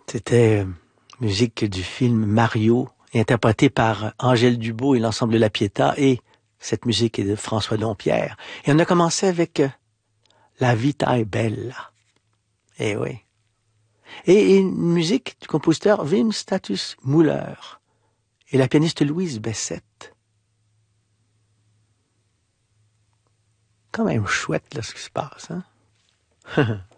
C'était musique du film Mario, interprétée par Angèle Dubois et l'ensemble de la Pietà, et cette musique est de François Dompierre. Et on a commencé avec La Vita è Bella. Eh oui. Et une musique du compositeur Wim Status Müller et la pianiste Louise Bessette. Quand même chouette, là, ce qui se passe, hein?